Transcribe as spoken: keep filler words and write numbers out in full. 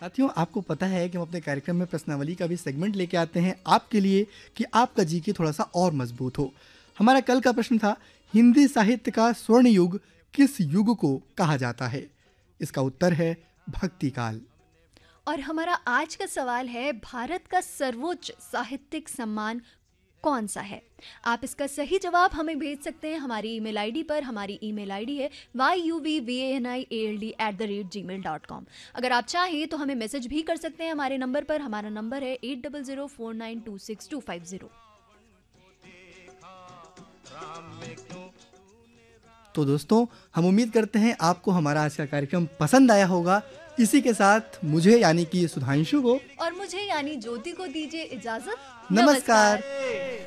साथियों, आपको पता है कि हम अपने कार्यक्रम में प्रश्नावली का भी सेगमेंट लेके आते हैं आपके लिए कि आपका जीके थोड़ा सा और मजबूत हो। हमारा कल का प्रश्न था, हिंदी साहित्य का स्वर्ण युग किस युग को कहा जाता है? इसका उत्तर है भक्ति काल। और हमारा आज का सवाल है, भारत का सर्वोच्च साहित्यिक सम्मान कौन सा है? आप इसका सही जवाब हमें भेज सकते हैं हमारी ईमेल आईडी पर। हमारी ईमेल आईडी है why you we V A N I A L D at the rate ji mail dot com. अगर आप चाहें तो हमें मैसेज भी कर सकते हैं हमारे नंबर पर। हमारा नंबर है eight double zero four nine to six to five zero. तो दोस्तों, हम उम्मीद करते हैं आपको हमारा आज का कार्यक्रम पसंद आया होगा। इसी के साथ मुझे यानी कि सुधांशु को और मुझे यानी ज्योति को दीजिए इजाजत। नमस्कार।